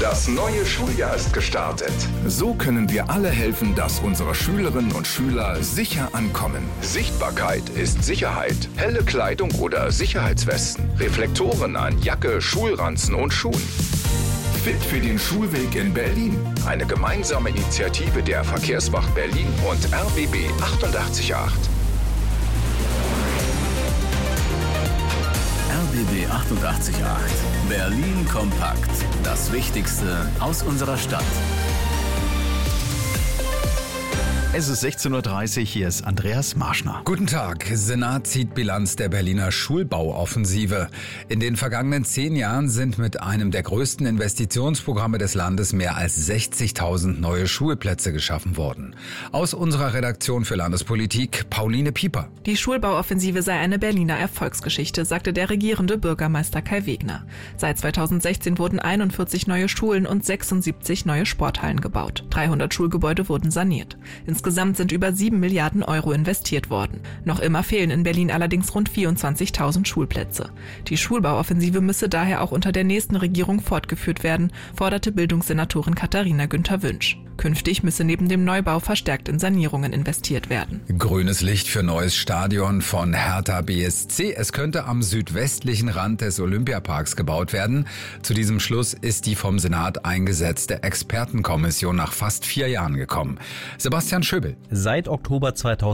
Das neue Schuljahr ist gestartet. So können wir alle helfen, dass unsere Schülerinnen und Schüler sicher ankommen. Sichtbarkeit ist Sicherheit. Helle Kleidung oder Sicherheitswesten. Reflektoren an Jacke, Schulranzen und Schuhen. Fit für den Schulweg in Berlin. Eine gemeinsame Initiative der Verkehrswacht Berlin und RBB 88.8. RBB 88.8. Berlin kompakt. Das Wichtigste aus unserer Stadt. Es ist 16:30 Uhr, hier ist Andreas Marschner. Guten Tag. Senat zieht Bilanz der Berliner Schulbauoffensive. In den vergangenen 10 Jahren sind mit einem der größten Investitionsprogramme des Landes mehr als 60.000 neue Schulplätze geschaffen worden. Aus unserer Redaktion für Landespolitik, Pauline Pieper. Die Schulbauoffensive sei eine Berliner Erfolgsgeschichte, sagte der regierende Bürgermeister Kai Wegner. Seit 2016 wurden 41 neue Schulen und 76 neue Sporthallen gebaut. 300 Schulgebäude wurden saniert. Insgesamt sind über 7 Milliarden Euro investiert worden. Noch immer fehlen in Berlin allerdings rund 24.000 Schulplätze. Die Schulbauoffensive müsse daher auch unter der nächsten Regierung fortgeführt werden, forderte Bildungssenatorin Katharina Günther-Wünsch. Künftig müsse neben dem Neubau verstärkt in Sanierungen investiert werden. Grünes Licht für neues Stadion von Hertha BSC. Es könnte am südwestlichen Rand des Olympiaparks gebaut werden. Zu diesem Schluss ist die vom Senat eingesetzte Expertenkommission nach fast 4 Jahren gekommen. Sebastian Schöbel. Seit Oktober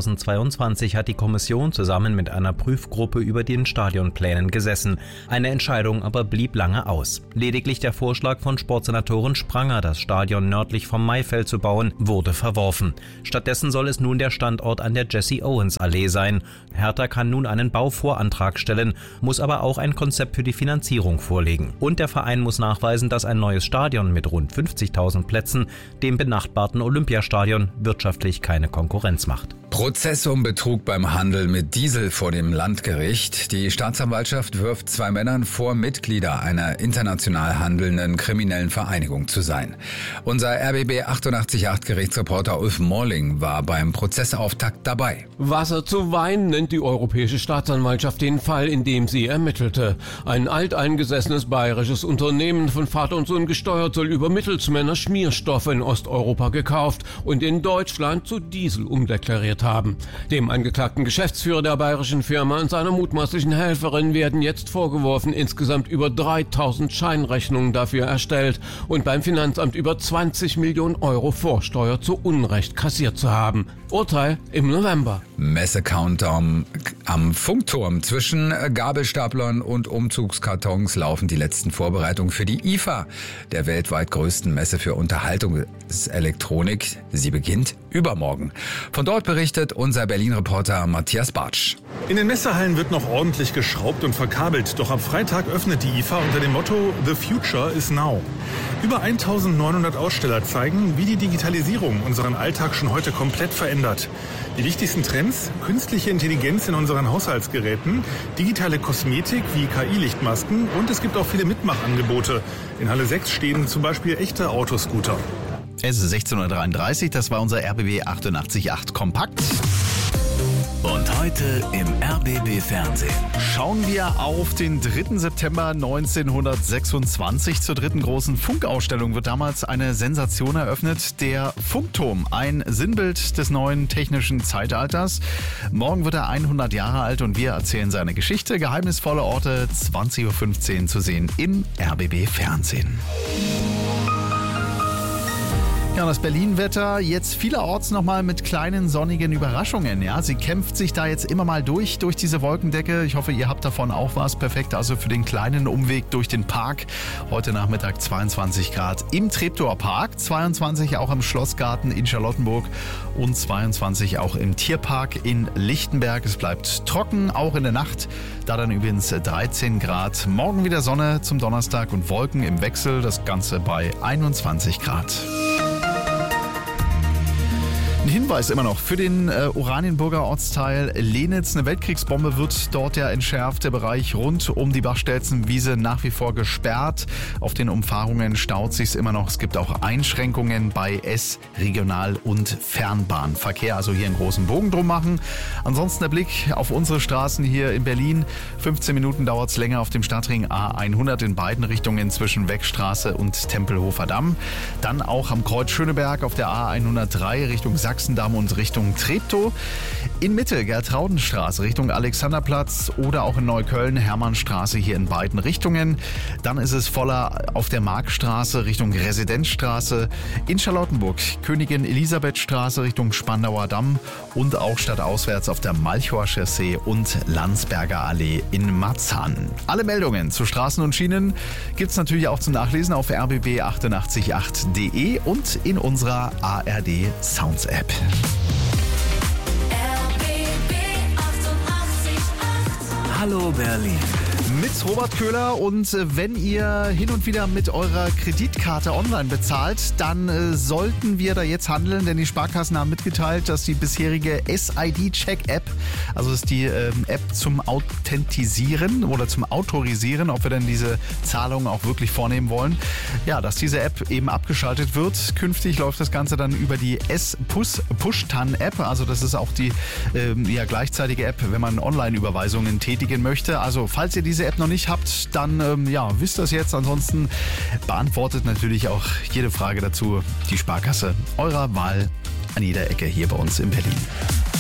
2022 hat die Kommission zusammen mit einer Prüfgruppe über den Stadionplänen gesessen. Eine Entscheidung aber blieb lange aus. Lediglich der Vorschlag von Sportsenatorin Spranger, das Stadion nördlich vom Maifeld zu bauen, wurde verworfen. Stattdessen soll es nun der Standort an der Jesse-Owens-Allee sein. Hertha kann nun einen Bauvorantrag stellen, muss aber auch ein Konzept für die Finanzierung vorlegen. Und der Verein muss nachweisen, dass ein neues Stadion mit rund 50.000 Plätzen dem benachbarten Olympiastadion wirtschaftlich keine Konkurrenz macht. Prozess um Betrug beim Handel mit Diesel vor dem Landgericht. Die Staatsanwaltschaft wirft 2 Männern vor, Mitglieder einer international handelnden kriminellen Vereinigung zu sein. Unser RBB 88.8 Gerichtsreporter Ulf Morling war beim Prozessauftakt dabei. Wasser zu Wein nennt die Europäische Staatsanwaltschaft den Fall, in dem sie ermittelte. Ein alteingesessenes bayerisches Unternehmen, von Vater und Sohn gesteuert, soll über Mittelsmänner Schmierstoffe in Osteuropa gekauft und in Deutschland zu Diesel umdeklariert haben. Dem angeklagten Geschäftsführer der bayerischen Firma und seiner mutmaßlichen Helferin werden jetzt vorgeworfen, insgesamt über 3.000 Scheinrechnungen dafür erstellt und beim Finanzamt über 20 Millionen Euro Vorsteuer zu Unrecht kassiert zu haben. Urteil im November. Messe-Countdown am Funkturm. Zwischen Gabelstaplern und Umzugskartons laufen die letzten Vorbereitungen für die IFA, der weltweit größten Messe für Unterhaltungselektronik. Sie beginnt übermorgen. Von dort berichtet unser Berlin-Reporter Matthias Bartsch. In den Messehallen wird noch ordentlich geschraubt und verkabelt. Doch am Freitag öffnet die IFA unter dem Motto The Future is Now. Über 1.900 Aussteller zeigen, wie die Digitalisierung unseren Alltag schon heute komplett verändert. Die wichtigsten Trends: künstliche Intelligenz in unseren Haushaltsgeräten, digitale Kosmetik wie KI-Lichtmasken und es gibt auch viele Mitmachangebote. In Halle 6 stehen zum Beispiel echte Autoscooter. Es ist 16:33 Uhr, das war unser RBB 88.8 Kompakt. Und heute im RBB Fernsehen. Schauen wir auf den 3. September 1926. Zur dritten großen Funkausstellung wird damals eine Sensation eröffnet. Der Funkturm, ein Sinnbild des neuen technischen Zeitalters. Morgen wird er 100 Jahre alt und wir erzählen seine Geschichte. Geheimnisvolle Orte, 20:15 Uhr zu sehen im RBB Fernsehen. Ja, das Berlin-Wetter jetzt vielerorts nochmal mit kleinen sonnigen Überraschungen. Ja, sie kämpft sich da jetzt immer mal durch diese Wolkendecke. Ich hoffe, ihr habt davon auch was. Perfekt, also für den kleinen Umweg durch den Park. Heute Nachmittag 22 Grad im Treptower Park, 22 auch im Schlossgarten in Charlottenburg und 22 auch im Tierpark in Lichtenberg. Es bleibt trocken, auch in der Nacht. Da dann übrigens 13 Grad. Morgen wieder Sonne zum Donnerstag und Wolken im Wechsel. Das Ganze bei 21 Grad. Ein Hinweis immer noch für den Oranienburger Ortsteil Lenitz. Eine Weltkriegsbombe wird dort ja entschärft. Der Bereich rund um die Bachstelzenwiese nach wie vor gesperrt. Auf den Umfahrungen staut sich's immer noch. Es gibt auch Einschränkungen bei S-, Regional- und Fernbahnverkehr. Also hier einen großen Bogen drum machen. Ansonsten der Blick auf unsere Straßen hier in Berlin. 15 Minuten dauert's länger auf dem Stadtring A100 in beiden Richtungen zwischen Weckstraße und Tempelhofer Damm. Dann auch am Kreuz Schöneberg auf der A103 Richtung Sachsendamm und Richtung Treptow. In Mitte Gertraudenstraße Richtung Alexanderplatz oder auch in Neukölln Hermannstraße hier in beiden Richtungen. Dann ist es voller auf der Markstraße Richtung Residenzstraße. In Charlottenburg Königin Elisabethstraße Richtung Spandauer Damm und auch stadtauswärts auf der Malchower Chaussee und Landsberger Allee in Marzahn. Alle Meldungen zu Straßen und Schienen gibt's natürlich auch zum Nachlesen auf rbb888.de und in unserer ARD Sounds App. Hallo Berlin. Mit Robert Köhler, und wenn ihr hin und wieder mit eurer Kreditkarte online bezahlt, dann sollten wir da jetzt handeln, denn die Sparkassen haben mitgeteilt, dass die bisherige SID-Check-App, also das ist die App zum Authentisieren oder zum Autorisieren, ob wir denn diese Zahlungen auch wirklich vornehmen wollen, ja, dass diese App eben abgeschaltet wird. Künftig läuft das Ganze dann über die S-Push-Tan-App, also das ist auch die gleichzeitige App, wenn man Online-Überweisungen tätigen möchte. Also falls ihr diese App noch nicht habt, dann wisst das jetzt. Ansonsten beantwortet natürlich auch jede Frage dazu die Sparkasse eurer Wahl an jeder Ecke hier bei uns in Berlin.